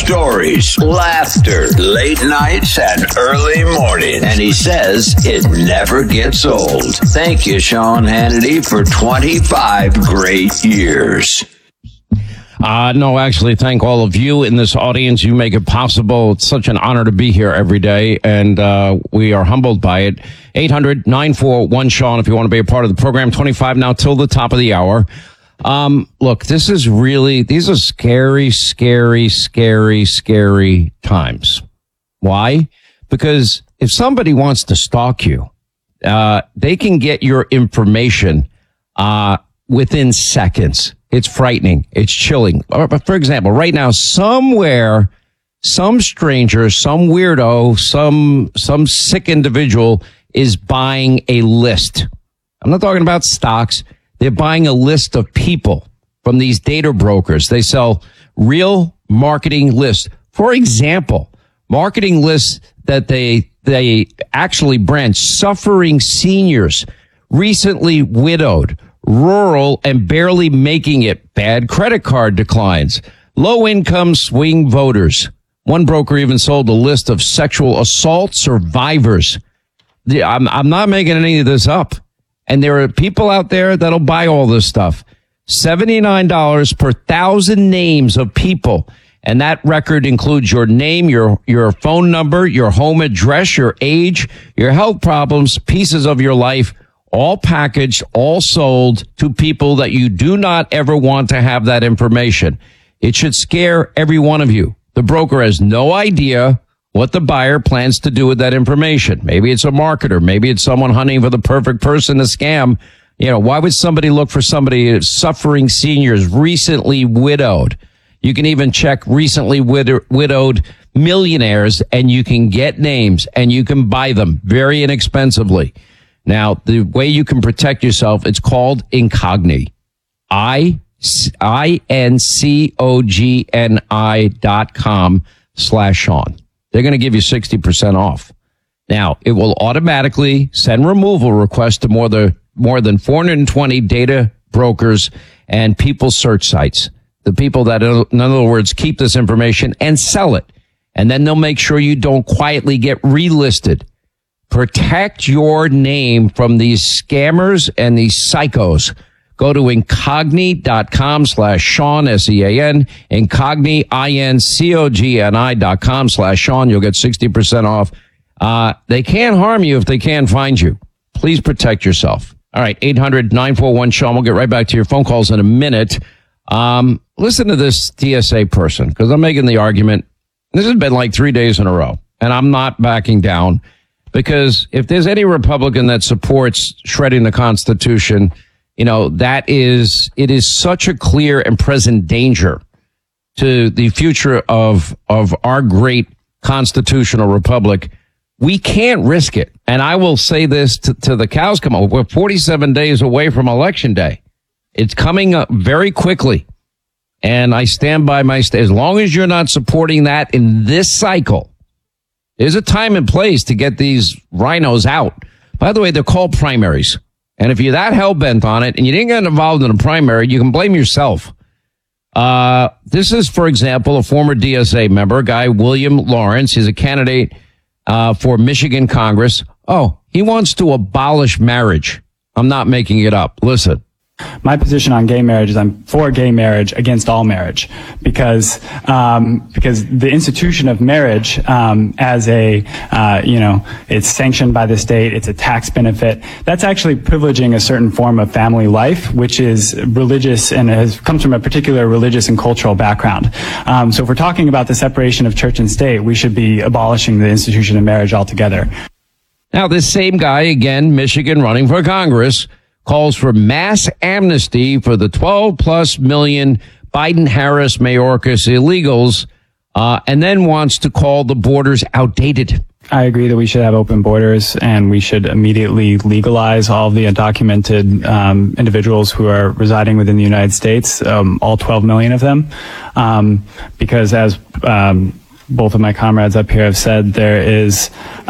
Stories, laughter, late nights, and early morning. And he says it never gets old. Thank you, Sean Hannity, for 25 great years. No, actually, thank all of you in this audience. You make it possible. It's such an honor to be here every day, and we are humbled by it. 800-941-SEAN if you want to be a part of the program. 25 now till the top of the hour. Look, these are scary, scary, scary, scary times. Why? Because if somebody wants to stalk you, they can get your information within seconds. It's frightening. It's chilling. For example, right now, somewhere, some stranger, some weirdo, some sick individual is buying a list. I'm not talking about stocks. They're buying a list of people from these data brokers. They sell real marketing lists. For example, marketing lists that they actually brand suffering seniors, recently widowed, rural and barely making it, bad credit card declines, low income swing voters. One broker even sold a list of sexual assault survivors. I'm not making any of this up. And there are people out there that'll buy all this stuff. $79 per 1,000 names of people. And that record includes your name, your phone number, your home address, your age, your health problems, pieces of your life, all packaged, all sold to people that you do not ever want to have that information. It should scare every one of you. The broker has no idea what the buyer plans to do with that information. Maybe it's a marketer. Maybe it's someone hunting for the perfect person to scam. You know, why would somebody look for somebody suffering seniors, recently widowed? You can even check recently widowed millionaires, and you can get names and you can buy them very inexpensively. Now, the way you can protect yourself, it's called Incogni. INCOGNI.com/Sean. They're going to give you 60% off. Now, it will automatically send removal requests to more than 420 data brokers and people search sites. The people that, in other words, keep this information and sell it. And then they'll make sure you don't quietly get relisted. Protect your name from these scammers and these psychos. Go to incogni.com/Sean, S-E-A-N, incogni, INCOGNI.com/Sean. You'll get 60% off. They can't harm you if they can't find you. Please protect yourself. All right, 800-941-SEAN. We'll get right back to your phone calls in a minute. Listen to this TSA person, because I'm making the argument. This has been like 3 days in a row, and I'm not backing down, because if there's any Republican that supports shredding the Constitution, you know, it is such a clear and present danger to the future of our great constitutional republic. We can't risk it. And I will say this to the cows come home. We're 47 days away from Election Day. It's coming up very quickly. And I stand by as long as you're not supporting that in this cycle, there's a time and place to get these rhinos out. By the way, they're called primaries. And if you're that hell-bent on it and you didn't get involved in a primary, you can blame yourself. This is, for example, a former DSA member, a guy, William Lawrence. He's a candidate for Michigan Congress. Oh, he wants to abolish marriage. I'm not making it up. Listen. My position on gay marriage is I'm for gay marriage against all marriage, because the institution of marriage, as it's sanctioned by the state, it's a tax benefit. That's actually privileging a certain form of family life, which is religious and comes from a particular religious and cultural background. So if we're talking about the separation of church and state, we should be abolishing the institution of marriage altogether. Now, this same guy, again, Michigan, running for Congress, calls for mass amnesty for the 12+ million Biden-Harris Mayorkas illegals, and then wants to call the borders outdated. I agree that we should have open borders, and we should immediately legalize all of the undocumented individuals who are residing within the United States, all 12 million of them, because as both of my comrades up here have said, there is,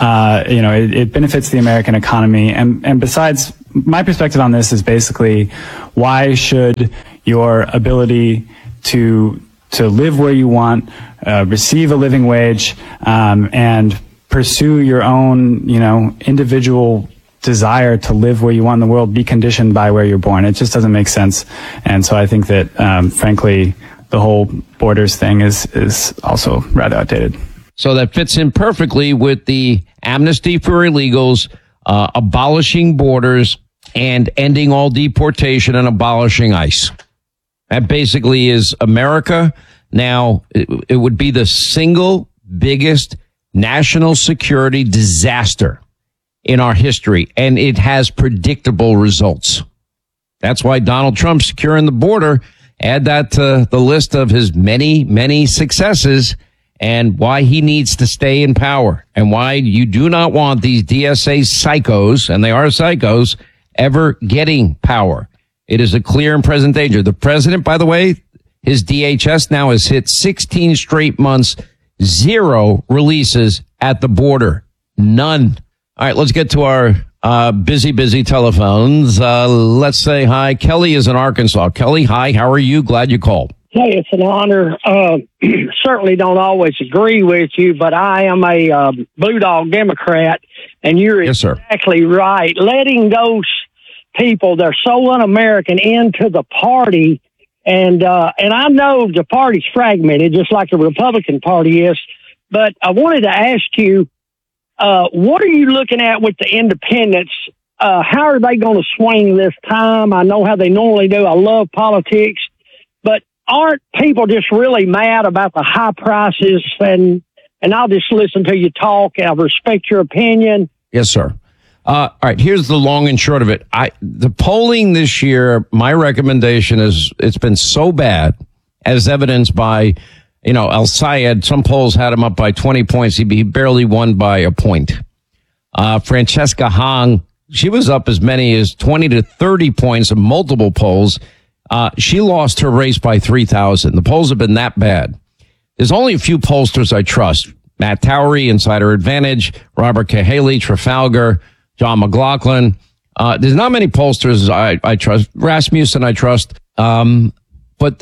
it benefits the American economy. And besides, my perspective on this is basically, why should your ability to to live where you want, receive a living wage, and pursue your own, individual desire to live where you want in the world, be conditioned by where you're born. It just doesn't make sense. And so I think that, frankly, the whole borders thing is also rather outdated. So that fits in perfectly with the amnesty for illegals, abolishing borders, and ending all deportation and abolishing ICE. That basically is America. Now, it would be the single biggest national security disaster in our history, and it has predictable results. That's why Donald Trump securing the border, add that to the list of his many, many successes, and why he needs to stay in power, and why you do not want these DSA psychos, and they are psychos, ever getting power. It is a clear and present danger. The president, by the way, his DHS now has hit 16 straight months, 0 releases at the border. None. All right, let's get to our busy telephones. Let's say hi. Kelly is in Arkansas. Kelly, hi. How are you? Glad you called. Hey, it's an honor. Certainly don't always agree with you, but I am a Blue Dog Democrat, and you're exactly right. Letting those people, they're so un-American, into the party, and I know the party's fragmented, just like the Republican Party is, but I wanted to ask you, what are you looking at with the independents? How are they going to swing this time? I know how they normally do. I love politics, but aren't people just really mad about the high prices? And I'll just listen to you talk. I respect your opinion. Yes, sir. All right. Here's the long and short of it. The polling this year, my recommendation is it's been so bad, as evidenced by, El Sayed. Some polls had him up by 20 points. He barely won by a point. Francesca Hong, she was up as many as 20 to 30 points in multiple polls. She lost her race by 3,000. The polls have been that bad. There's only a few pollsters I trust. Matt Towery, Insider Advantage, Robert Cahaley, Trafalgar, John McLaughlin. There's not many pollsters I trust. Rasmussen I trust. But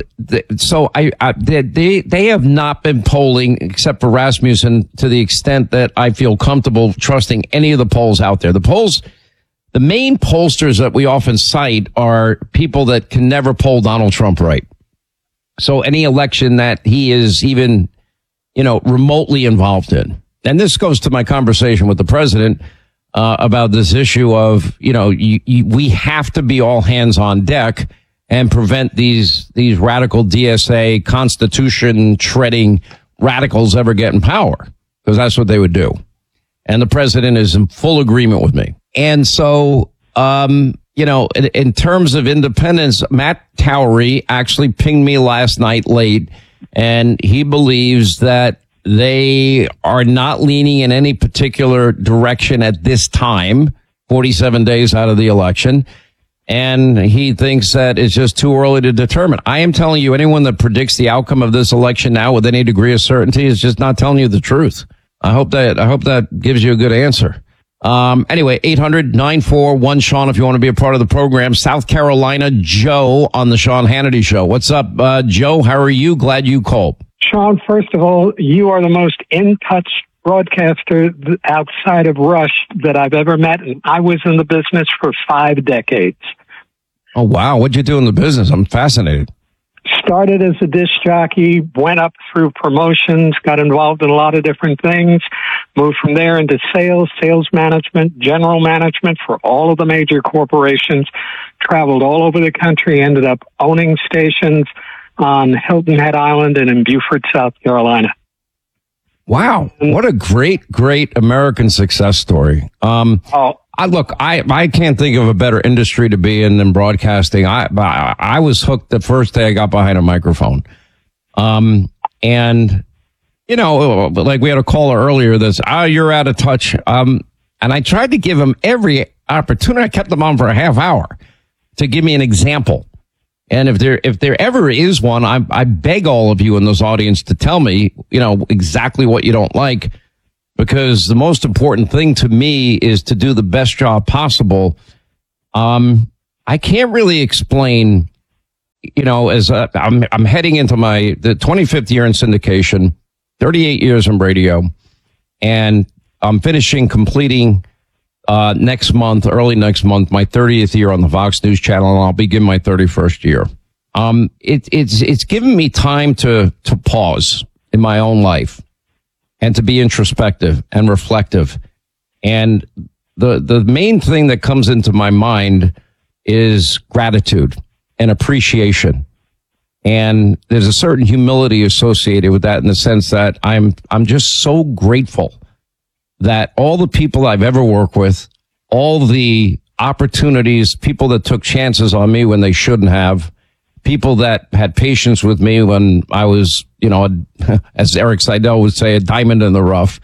they have not been polling, except for Rasmussen, to the extent that I feel comfortable trusting any of the polls out there. The main pollsters that we often cite are people that can never poll Donald Trump right. So any election that he is even, remotely involved in. And this goes to my conversation with the president about this issue of, we have to be all hands on deck and prevent these radical DSA Constitution treading radicals ever get in power, because that's what they would do. And the president is in full agreement with me. And so, in terms of independence, Matt Towery actually pinged me last night late, and he believes that they are not leaning in any particular direction at this time, 47 days out of the election. And he thinks that it's just too early to determine. I am telling you, anyone that predicts the outcome of this election now with any degree of certainty is just not telling you the truth. I hope that gives you a good answer. Anyway, 800-941-SEAN if you want to be a part of the program. South Carolina, Joe on the Sean Hannity Show. What's up, Joe? How are you? Glad you called. Sean, first of all, you are the most in-touch broadcaster outside of Rush that I've ever met, and I was in the business for 5 decades. Oh, wow. What'd you do in the business? I'm fascinated. Started as a disc jockey, went up through promotions, got involved in a lot of different things, moved from there into sales management, general management for all of the major corporations, traveled all over the country, ended up owning stations on Hilton Head Island and in Beaufort, South Carolina. Wow. What a great American success story. I can't think of a better industry to be in than broadcasting. I was hooked the first day I got behind a microphone. And, like we had a caller earlier that's, you're out of touch. And I tried to give him every opportunity. I kept him on for a half hour to give me an example. And if there ever is one, I beg all of you in this audience to tell me, exactly what you don't like, because the most important thing to me is to do the best job possible. I can't really explain, you know, as I'm heading into the 25th year in syndication, 38 years in radio, and I'm completing next month, early next month, my 30th year on the Fox News Channel, and I'll begin my 31st year. It's given me time to pause in my own life and to be introspective and reflective. And the main thing that comes into my mind is gratitude and appreciation. And there's a certain humility associated with that, in the sense that I'm just so grateful that all the people I've ever worked with, all the opportunities, people that took chances on me when they shouldn't have, people that had patience with me when I was, you know, as Eric Seidel would say, a diamond in the rough.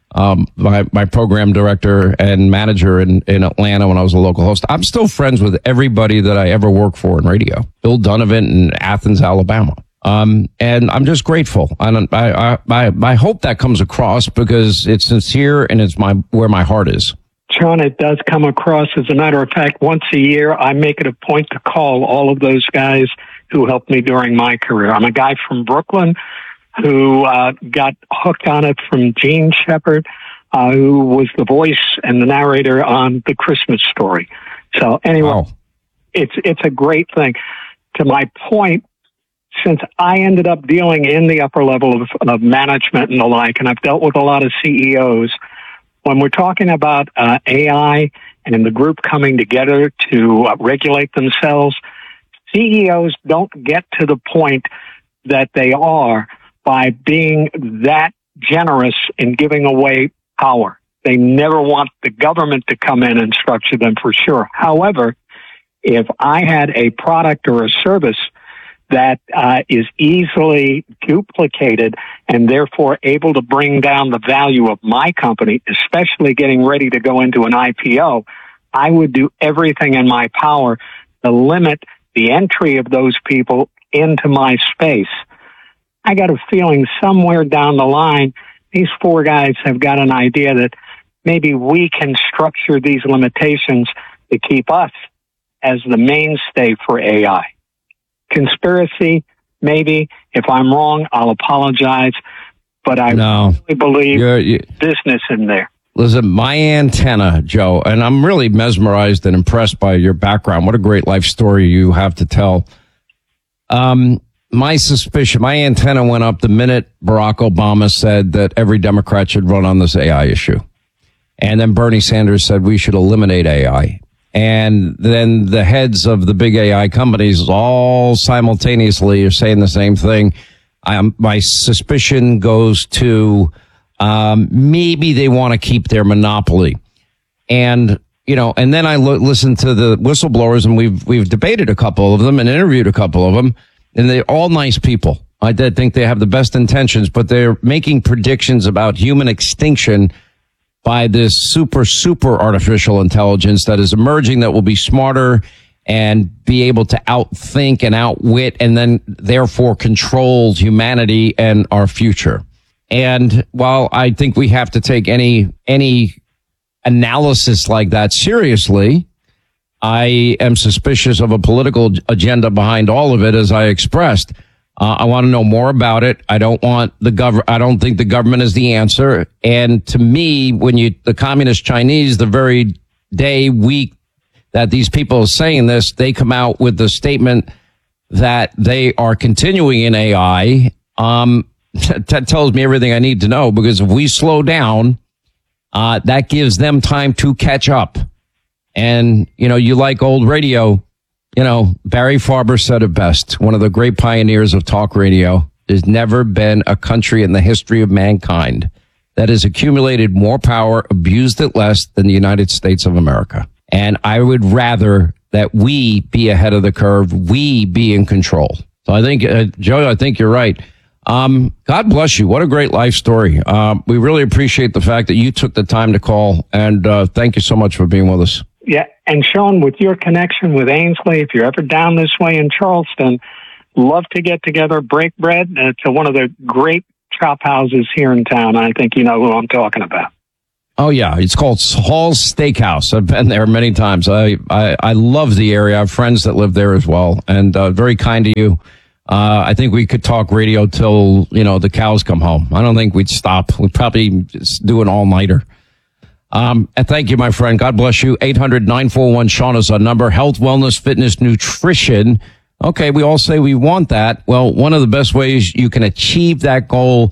My program director and manager in Atlanta when I was a local host. I'm still friends with everybody that I ever worked for in radio. Bill Donovan in Athens, Alabama. And I'm just grateful. And I hope that comes across, because it's sincere and it's where my heart is. Sean, it does come across. As a matter of fact, once a year, I make it a point to call all of those guys who helped me during my career. I'm a guy from Brooklyn who got hooked on it from Gene Shepard, who was the voice and the narrator on The Christmas Story. So anyway, wow. It's a great thing. To my point, since I ended up dealing in the upper level of management and the like, and I've dealt with a lot of CEOs, when we're talking about AI and the group coming together to regulate themselves, CEOs don't get to the point that they are by being that generous in giving away power. They never want the government to come in and structure them, for sure. However, if I had a product or a service that is easily duplicated and therefore able to bring down the value of my company, especially getting ready to go into an IPO, I would do everything in my power to limit the entry of those people into my space. I got a feeling somewhere down the line, these four guys have got an idea that maybe we can structure these limitations to keep us as the mainstay for AI. Conspiracy, maybe. If I'm wrong, I'll apologize. But I really believe business in there. Listen, my antenna, Joe, and I'm really mesmerized and impressed by your background. What a great life story you have to tell. My suspicion, my antenna went up the minute Barack Obama said that every Democrat should run on this AI issue. And then Bernie Sanders said we should eliminate AI. And then the heads of the big AI companies all simultaneously are saying the same thing. My suspicion goes to maybe they want to keep their monopoly. And, you know, and then I listen to the whistleblowers, and we've debated a couple of them and interviewed a couple of them, and they're all nice people. I did think they have the best intentions, but they're making predictions about human extinction by this super artificial intelligence that is emerging, that will be smarter and be able to outthink and outwit, and then therefore controls humanity and our future. And while I think we have to take any analysis like that seriously, I am suspicious of a political agenda behind all of it, as I expressed. I want to know more about it. I don't think the government is the answer. And to me, the communist Chinese, the very week that these people are saying this, they come out with the statement that they are continuing in AI. That tells me everything I need to know, because if we slow down, that gives them time to catch up. And, you know, you like old radio. You know, Barry Farber said it best, one of the great pioneers of talk radio. There's never been a country in the history of mankind that has accumulated more power, abused it less, than the United States of America. And I would rather that we be ahead of the curve, we be in control. So I think, Joe, I think you're right. God bless you. What a great life story. We really appreciate the fact that you took the time to call, and thank you so much for being with us. Yeah, and Sean, with your connection with Ainsley, if you're ever down this way in Charleston, love to get together, break bread. It's one of the great chop houses here in town. I think you know who I'm talking about. Oh, yeah. It's called Hall's Steakhouse. I've been there many times. I love the area. I have friends that live there as well, and very kind to you. I think we could talk radio till, the cows come home. I don't think we'd stop. We'd probably just do an all-nighter. And thank you, my friend. God bless you. 800-941-SEAN is our number. Health, wellness, fitness, nutrition. Okay, we all say we want that. Well, one of the best ways you can achieve that goal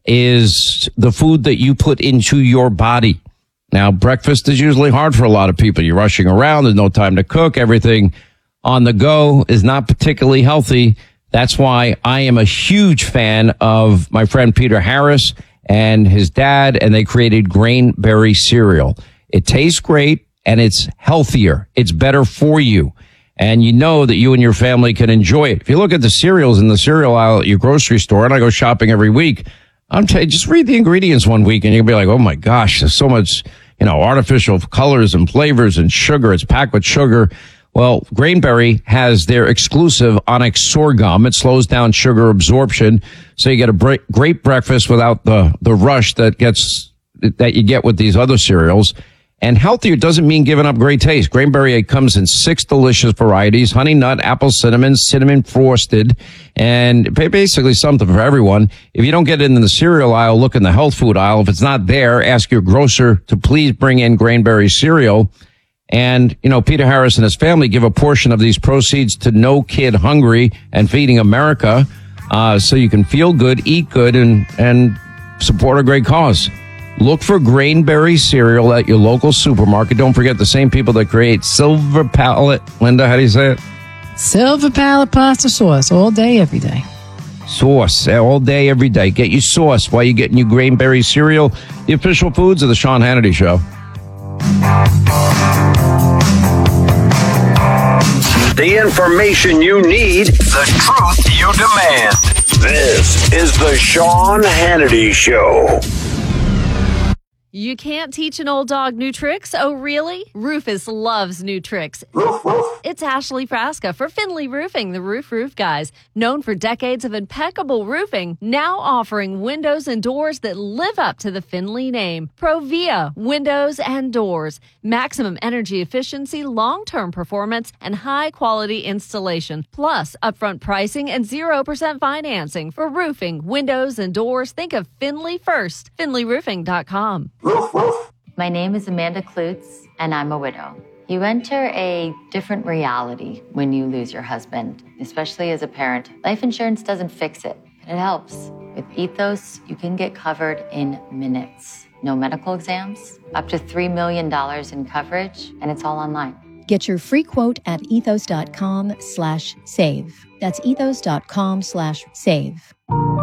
is the food that you put into your body. Now, breakfast is usually hard for a lot of people. You're rushing around. There's no time to cook. Everything on the go is not particularly healthy. That's why I am a huge fan of my friend Peter Harris and his dad, and they created Grainberry cereal. It tastes great, and it's healthier. It's better for you. And you know that you and your family can enjoy it. If you look at the cereals in the cereal aisle at your grocery store, and I go shopping every week, I'm telling you, just read the ingredients one week and you'll be like, oh my gosh, there's so much, artificial colors and flavors and sugar. It's packed with sugar. Well, Grainberry has their exclusive Onyx sorghum. It slows down sugar absorption, so you get a great breakfast without the rush that you get with these other cereals. And healthier doesn't mean giving up great taste. Grainberry comes in 6 delicious varieties: honey nut, apple cinnamon, cinnamon frosted, and basically something for everyone. If you don't get it in the cereal aisle, look in the health food aisle. If it's not there, ask your grocer to please bring in Grainberry cereal. And, Peter Harris and his family give a portion of these proceeds to No Kid Hungry and Feeding America, so you can feel good, eat good, and support a great cause. Look for Grainberry cereal at your local supermarket. Don't forget the same people that create Silver Palette. Linda, how do you say it? Silver Palette pasta sauce all day, every day. Sauce all day, every day. Get your sauce while you're getting your Grainberry cereal. The official foods of the Sean Hannity Show. The information you need, the truth you demand. This is the Sean Hannity Show. You can't teach an old dog new tricks? Oh, really? Rufus loves new tricks. It's Ashley Frasca for Finley Roofing, the Roof Guys. Known for decades of impeccable roofing, now offering windows and doors that live up to the Finley name. Provia Windows and Doors. Maximum energy efficiency, long-term performance, and high-quality installation. Plus, upfront pricing and 0% financing. For roofing, windows, and doors, think of Finley first. FinleyRoofing.com. My name is Amanda Klutz, and I'm a widow. You enter a different reality when you lose your husband, especially as a parent. Life insurance doesn't fix it, but it helps. With Ethos, you can get covered in minutes. No medical exams, up to $3 million in coverage, and it's all online. Get your free quote at ethos.com/save. That's ethos.com/save.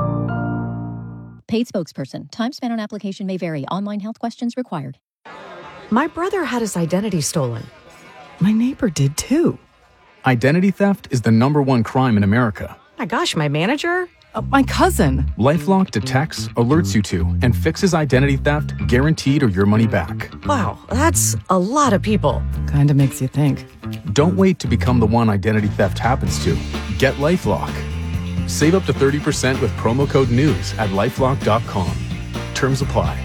Paid spokesperson. Time spent on application may vary. Online health questions required. My brother had his identity stolen. My neighbor did too. Identity theft is the #1 crime in America. My gosh, my manager? My cousin. LifeLock detects, alerts you to, and fixes identity theft guaranteed or your money back. Wow, that's a lot of people. Kinda makes you think. Don't wait to become the one identity theft happens to. Get LifeLock. Save up to 30% with promo code NEWS at LifeLock.com. Terms apply.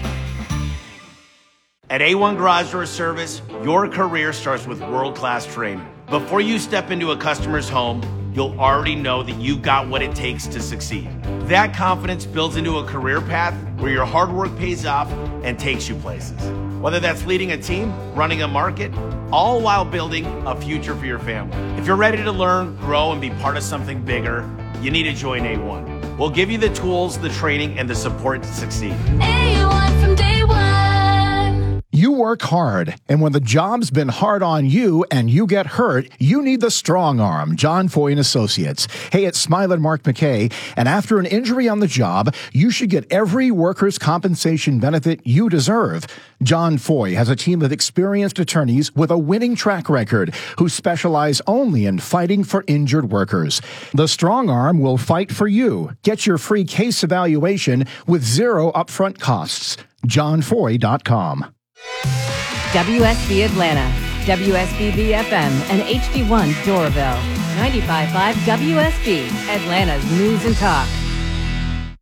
At A1 Garage Door Service, your career starts with world-class training. Before you step into a customer's home, you'll already know that you've got what it takes to succeed. That confidence builds into a career path where your hard work pays off and takes you places. Whether that's leading a team, running a market, all while building a future for your family. If you're ready to learn, grow, and be part of something bigger, you need to join A1. We'll give you the tools, the training, and the support to succeed. A1 from day one. You work hard, and when the job's been hard on you and you get hurt, you need the strong arm, John Foy & Associates. Hey, it's Smiling Mark McKay, and after an injury on the job, you should get every workers' compensation benefit you deserve. John Foy has a team of experienced attorneys with a winning track record who specialize only in fighting for injured workers. The strong arm will fight for you. Get your free case evaluation with 0 upfront costs. JohnFoy.com. WSB Atlanta, WSBB FM, and HD1 Doraville. 95.5 WSB, Atlanta's News and Talk.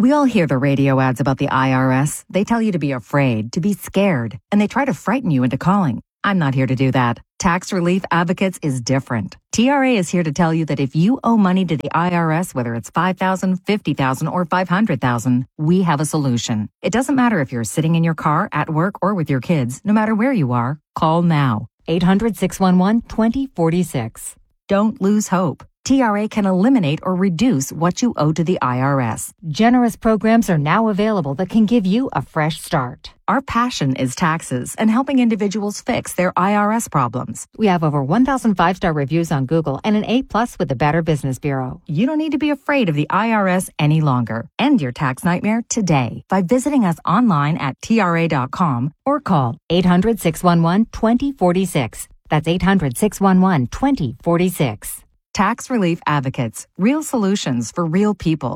We all hear the radio ads about the IRS. They tell you to be afraid, to be scared, and they try to frighten you into calling. I'm not here to do that. Tax Relief Advocates is different. TRA is here to tell you that if you owe money to the IRS, whether it's $5,000, $50,000, or $500,000, we have a solution. It doesn't matter if you're sitting in your car, at work, or with your kids. No matter where you are, call now. 800-611-2046. Don't lose hope. TRA can eliminate or reduce what you owe to the IRS. Generous programs are now available that can give you a fresh start. Our passion is taxes and helping individuals fix their IRS problems. We have over 1,000 5-star reviews on Google and an A+ with the Better Business Bureau. You don't need to be afraid of the IRS any longer. End your tax nightmare today by visiting us online at TRA.com or call 800-611-2046. That's 800-611-2046. Tax Relief Advocates. Real solutions for real people.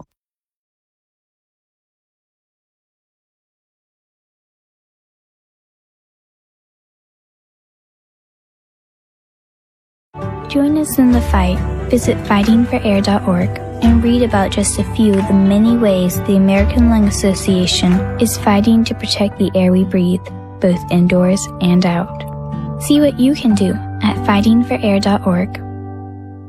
Join us in the fight. Visit fightingforair.org and read about just a few of the many ways the American Lung Association is fighting to protect the air we breathe, both indoors and out. See what you can do at fightingforair.org.